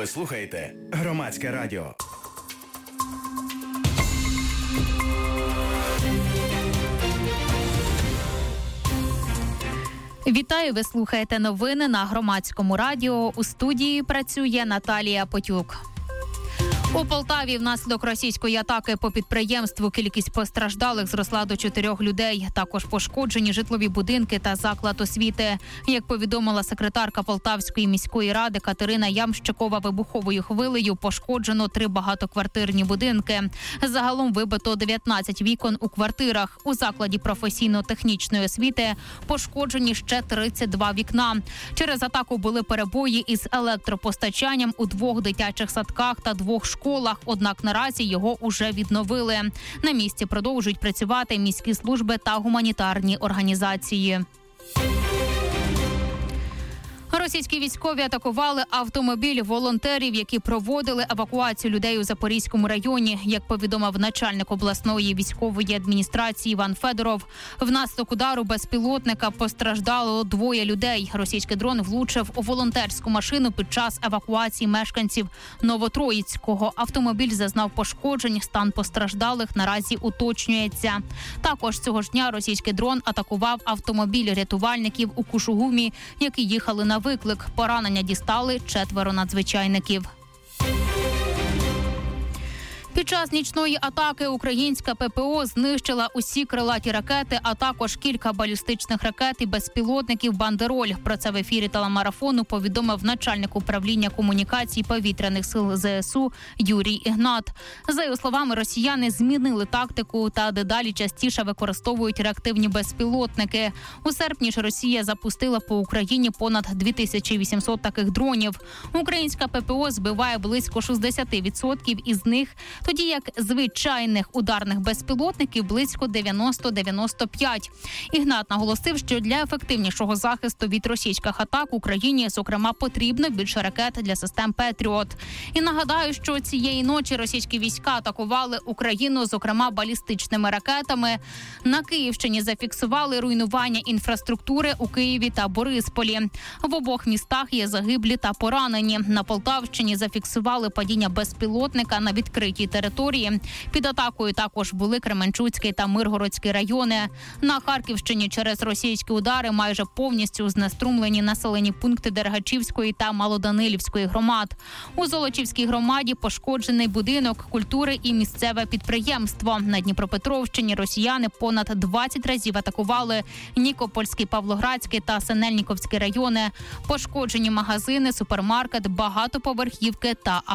Ви слухаєте Громадське радіо. Вітаю, ви слухаєте новини на Громадському радіо. У студії працює Наталія Потюк. У Полтаві внаслідок російської атаки по підприємству кількість постраждалих зросла до 4 людей. Також пошкоджені житлові будинки та заклад освіти. Як повідомила секретарка Полтавської міської ради Катерина Ямщикова, вибуховою хвилею пошкоджено 3 багатоквартирні будинки. Загалом вибито 19 вікон у квартирах. У закладі професійно-технічної освіти пошкоджені ще 32 вікна. Через атаку були перебої із електропостачанням у 2 дитячих садках та 2 школах, однак наразі його уже відновили. На місці продовжують працювати міські служби та гуманітарні організації. Російські військові атакували автомобіль волонтерів, які проводили евакуацію людей у Запорізькому районі. Як повідомив начальник обласної військової адміністрації Іван Федоров, внаслідок удару безпілотника постраждало 2 людей. Російський дрон влучив у волонтерську машину під час евакуації мешканців Новотроїцького. Автомобіль зазнав пошкоджень, стан постраждалих наразі уточнюється. Також цього ж дня російський дрон атакував автомобіль рятувальників у Кушугумі, які їхали на виклик. Поранення дістали 4 надзвичайників. Під час нічної атаки українська ППО знищила усі крилаті ракети, а також кілька балістичних ракет і безпілотників «Бандероль». Про це в ефірі телемарафону повідомив начальник управління комунікацій повітряних сил ЗСУ Юрій Ігнат. За його словами, росіяни змінили тактику та дедалі частіше використовують реактивні безпілотники. У серпні ж Росія запустила по Україні понад 2800 таких дронів. Українська ППО збиває близько 60% із них, тоді як звичайних ударних безпілотників близько 90-95. Ігнат наголосив, що для ефективнішого захисту від російських атак Україні, зокрема, потрібно більше ракет для систем «Петріот». І нагадаю, що цієї ночі російські війська атакували Україну, зокрема, балістичними ракетами. На Київщині зафіксували руйнування інфраструктури у Києві та Борисполі. В обох містах є загиблі та поранені. На Полтавщині зафіксували падіння безпілотника на відкритій території. Під атакою також були Кременчуцький та Миргородський райони. На Харківщині через російські удари майже повністю знеструмлені населені пункти Дергачівської та Малоданилівської громад. У Золочівській громаді пошкоджений будинок культури і місцеве підприємство. На Дніпропетровщині росіяни понад 20 разів атакували Нікопольський, Павлоградський та Синельніковський райони. Пошкоджені магазини, супермаркет, багатоповерхівки та